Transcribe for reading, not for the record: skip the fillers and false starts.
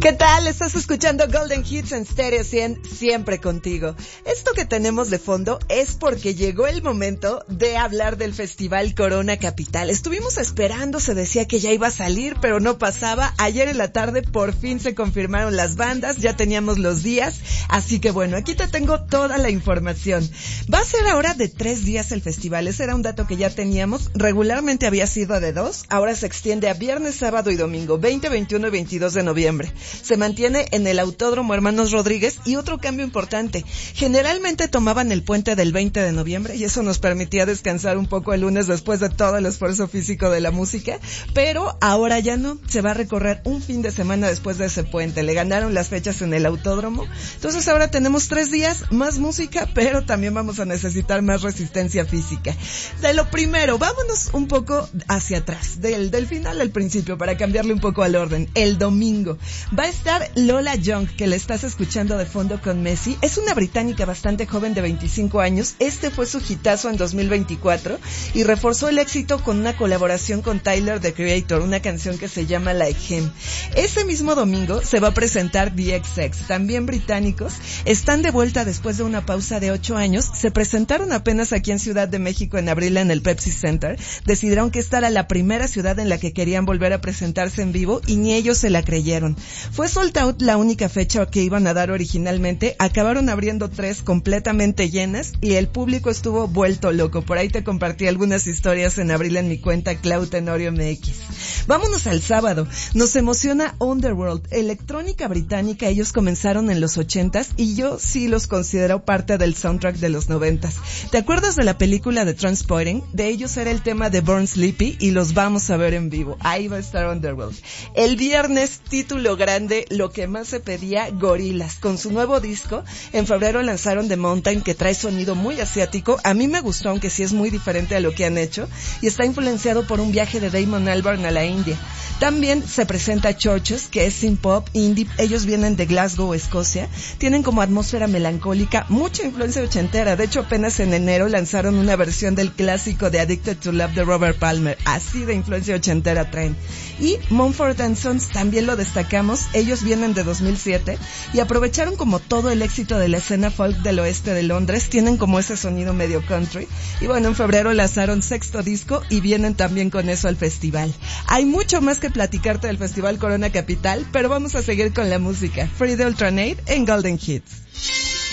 ¿Qué tal? Estás escuchando Golden Hits en Stereo 100, siempre contigo. Esto que tenemos de fondo es porque llegó el momento de hablar del Festival Corona Capital. Estuvimos esperando, se decía que ya iba a salir, pero no pasaba. Ayer en la tarde por fin se confirmaron las bandas, ya teníamos los días, así que bueno, aquí te tengo toda la información. Va a ser ahora de 3 días el festival, ese era un dato que ya teníamos. Regularmente había sido de 2, ahora se extiende a viernes, sábado y domingo, 20, 21 y 22 de noviembre. Se mantiene en el Autódromo Hermanos Rodríguez y otro cambio importante. Generalmente tomaban el puente del 20 de noviembre y eso nos permitía descansar un poco el lunes después de todo el esfuerzo físico de la música, pero ahora ya no, se va a recorrer un fin de semana después de ese puente. Le ganaron las fechas en el Autódromo, entonces ahora tenemos 3 días, más música, pero también vamos a necesitar más resistencia física. De lo primero, vámonos un poco hacia atrás, del final al principio, para cambiarle un poco al orden. El domingo va a estar Lola Young, que la estás escuchando de fondo con Messi. Es una británica bastante joven de 25 años. Este fue su hitazo en 2024 y reforzó el éxito con una colaboración con Tyler, the Creator, una canción que se llama Like Him. Ese mismo domingo se va a presentar The XX, también británicos. Están de vuelta después de una pausa de 8 años. Se presentaron apenas aquí en Ciudad de México en abril en el Pepsi Center. Decidieron que esta era la primera ciudad en la que querían volver a presentarse en vivo y ni ellos se la creyeron. Fue sold out la única fecha que iban a dar originalmente, acabaron abriendo 3 completamente llenas y el público estuvo vuelto loco. Por ahí te compartí algunas historias en abril en mi cuenta Clau Tenorio MX. Vámonos al sábado. Nos emociona Underworld, electrónica británica. Ellos comenzaron en los 80s y yo sí los considero parte del soundtrack de los 90s. ¿Te acuerdas de la película de Transporting? De ellos era el tema de Born Sleepy y los vamos a ver en vivo. Ahí va a estar Underworld. El viernes, título grande, lo que más se pedía, Gorillaz, con su nuevo disco. En febrero lanzaron The Mountain, que trae sonido muy asiático. A mí me gustó, aunque sí es muy diferente a lo que han hecho, y está influenciado por un viaje de Damon Albarn a la India. También se presenta Churches, que es synth pop indie. Ellos vienen de Glasgow, Escocia. Tienen como atmósfera melancólica, mucha influencia ochentera. De hecho, apenas en enero lanzaron una versión del clásico de Addicted to Love de Robert Palmer. Así de influencia ochentera traen. Y Mumford & Sons también lo destacamos. Ellos vienen de 2007 y aprovecharon como todo el éxito de la escena folk del oeste de Londres. Tienen como ese sonido medio country. Y bueno, en febrero lanzaron 6º disco y vienen también con eso al festival. Hay mucho más que platicarte del Festival Corona Capital, pero vamos a seguir con la música. Free the Ultranate en Golden Hits.